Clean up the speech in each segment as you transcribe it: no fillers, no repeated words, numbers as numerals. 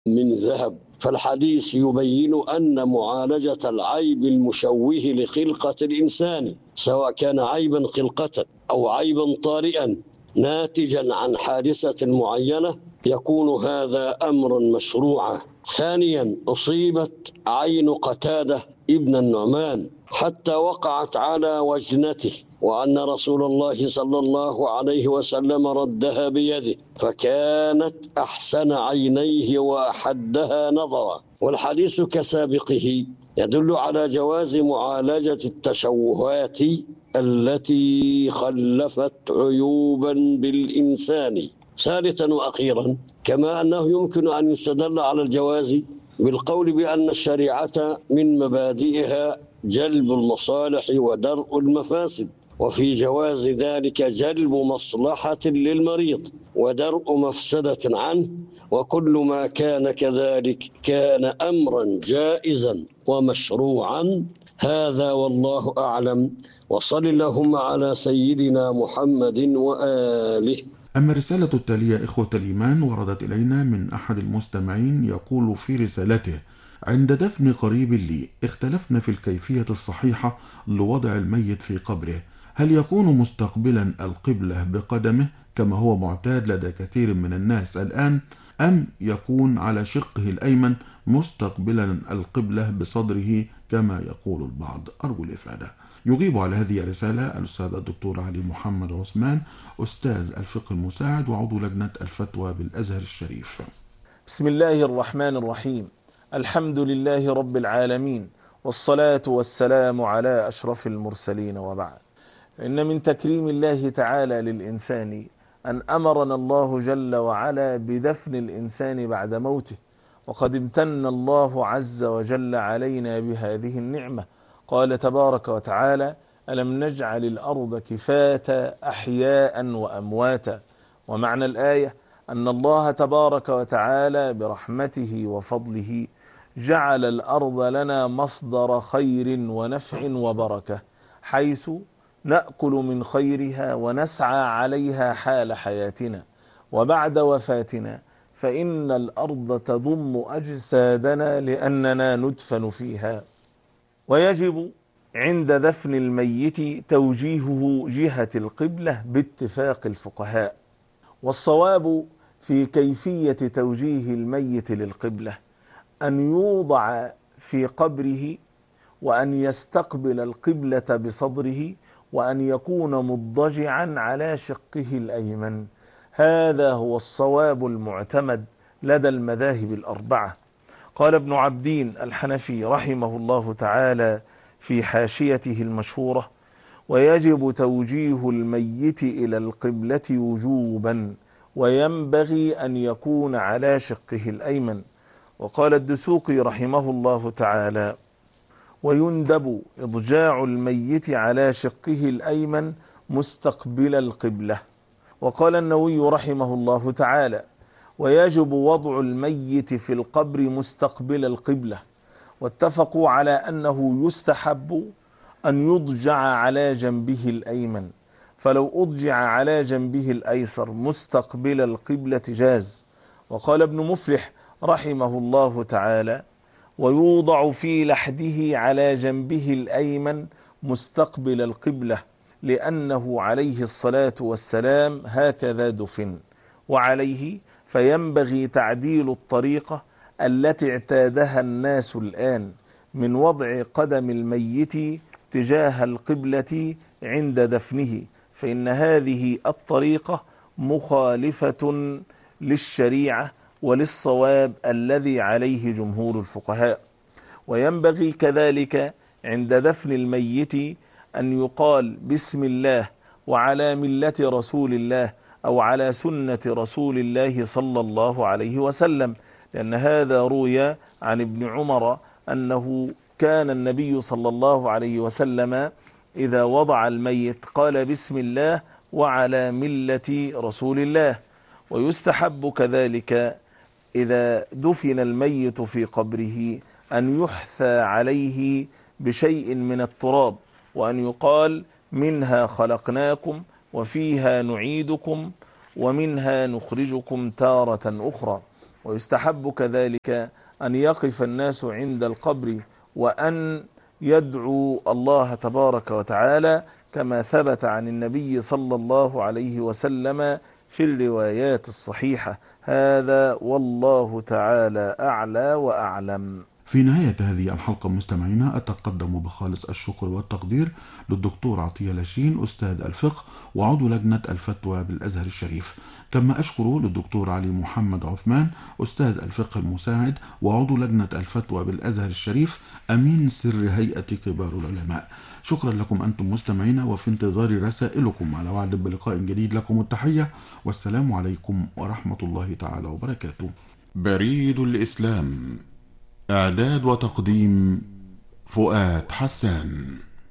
من ذهب. فالحديث يبين أن معالجة العيب المشوه لخلقة الإنسان، سواء كان عيبا خلقة أو عيبا طارئا ناتجا عن حادثة معينة، يكون هذا أمرا مشروعا. ثانيا، أصيبت عين قتادة ابن النعمان حتى وقعت على وجنته، وأن رسول الله صلى الله عليه وسلم ردها بيده، فكانت أحسن عينيه وأحدها نظرا. والحديث كسابقه يدل على جواز معالجة التشوهات التي خلفت عيوبا بالإنسان. ثالثا وأخيرا، كما أنه يمكن أن يستدل على الجواز بالقول بأن الشريعة من مبادئها جلب المصالح ودرء المفاسد، وفي جواز ذلك جلب مصلحة للمريض ودرء مفسدة عنه، وكل ما كان كذلك كان أمرا جائزا ومشروعا. هذا والله أعلم، وصل اللهم على سيدنا محمد وآله. أما الرسالة التالية إخوة الإيمان وردت إلينا من أحد المستمعين، يقول في رسالته: عند دفن قريب لي اختلفنا في الكيفية الصحيحة لوضع الميت في قبره، هل يكون مستقبلا القبلة بقدمه كما هو معتاد لدى كثير من الناس الآن، أم يكون على شقه الأيمن مستقبلا القبلة بصدره كما يقول البعض؟ أرجو الإفادة. يجيب على هذه الرسالة الأستاذ الدكتور علي محمد عثمان، أستاذ الفقه المساعد وعضو لجنة الفتوى بالأزهر الشريف. بسم الله الرحمن الرحيم. الحمد لله رب العالمين، والصلاة والسلام على أشرف المرسلين، وبعد. إن من تكريم الله تعالى للإنسان أن أمرنا الله جل وعلا بدفن الإنسان بعد موته، وقد امتن الله عز وجل علينا بهذه النعمة. قال تبارك وتعالى: ألم نجعل الأرض كفاة أحياء وأمواتا. ومعنى الآية أن الله تبارك وتعالى برحمته وفضله جعل الأرض لنا مصدر خير ونفع وبركة، حيث نأكل من خيرها ونسعى عليها حال حياتنا، وبعد وفاتنا فإن الأرض تضم أجسادنا لأننا ندفن فيها. ويجب عند دفن الميت توجيهه جهة القبلة باتفاق الفقهاء. والصواب في كيفية توجيه الميت للقبلة أن يوضع في قبره، وأن يستقبل القبلة بصدره، وأن يكون مضجعا على شقه الأيمن. هذا هو الصواب المعتمد لدى المذاهب الأربعة. قال ابن عبدين الحنفي رحمه الله تعالى في حاشيته المشهورة: ويجب توجيه الميت إلى القبلة وجوبا، وينبغي أن يكون على شقه الأيمن. وقال الدسوقي رحمه الله تعالى: ويندب إضجاع الميت على شقه الأيمن مستقبل القبلة. وقال النووي رحمه الله تعالى: ويجب وضع الميت في القبر مستقبل القبلة. واتفقوا على أنه يستحب أن يضجع على جنبه الأيمن، فلو أضجع على جنبه الأيسر مستقبل القبلة جاز. وقال ابن مفلح رحمه الله تعالى: ويوضع في لحده على جنبه الأيمن مستقبل القبلة، لأنه عليه الصلاة والسلام هكذا دفن. وعليه فينبغي تعديل الطريقة التي اعتادها الناس الآن من وضع قدم الميت تجاه القبلة عند دفنه، فإن هذه الطريقة مخالفة للشريعة وللصواب الذي عليه جمهور الفقهاء. وينبغي كذلك عند دفن الميت أن يقال بسم الله وعلى ملة رسول الله، أو على سنة رسول الله صلى الله عليه وسلم، لأن هذا روي عن ابن عمر أنه كان النبي صلى الله عليه وسلم إذا وضع الميت قال بسم الله وعلى ملة رسول الله. ويستحب كذلك إذا دفن الميت في قبره أن يحثى عليه بشيء من التراب، وأن يقال: منها خلقناكم وفيها نعيدكم ومنها نخرجكم تارة أخرى. ويستحب كذلك أن يقف الناس عند القبر وأن يدعو الله تبارك وتعالى كما ثبت عن النبي صلى الله عليه وسلم في الروايات الصحيحة. هذا والله تعالى أعلى وأعلم. في نهاية هذه الحلقة مستمعينا أتقدم بخالص الشكر والتقدير للدكتور عطية لاشين أستاذ الفقه وعضو لجنة الفتوى بالأزهر الشريف، كما أشكر للدكتور علي محمد عثمان أستاذ الفقه المساعد وعضو لجنة الفتوى بالأزهر الشريف أمين سر هيئة كبار العلماء. شكرا لكم أنتم مستمعين، وفي انتظار رسائلكم على وعد بلقاء جديد. لكم التحية والسلام عليكم ورحمة الله تعالى وبركاته. بريد الإسلام، إعداد وتقديم فؤاد حسان.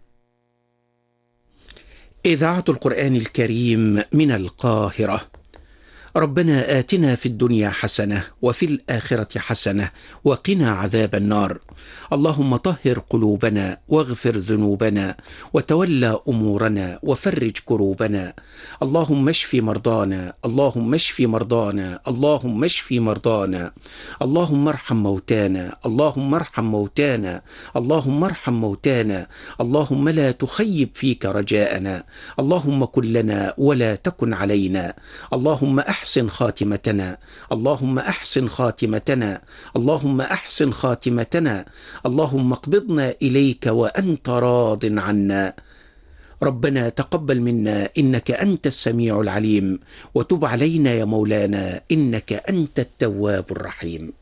إذاعة القرآن الكريم من القاهرة. ربنا آتنا في الدنيا حسنة وفي الآخرة حسنة وقنا عذاب النار. اللهم طهر قلوبنا واغفر ذنوبنا وتولى أمورنا وفرج كروبنا. اللهم اشف مرضانا، اللهم اشف مرضانا، اللهم اشف مرضانا. اللهم ارحم موتانا، اللهم ارحم موتانا، اللهم ارحم موتانا. اللهم لا تخيب فيك رجاءنا. اللهم كن لنا ولا تكن علينا. اللهم أحسن خاتمتنا، اللهم أحسن خاتمتنا، اللهم أحسن خاتمتنا. اللهم اقبضنا إليك وأنت راض عنا. ربنا تقبل منا إنك أنت السميع العليم، وتب علينا يا مولانا إنك أنت التواب الرحيم.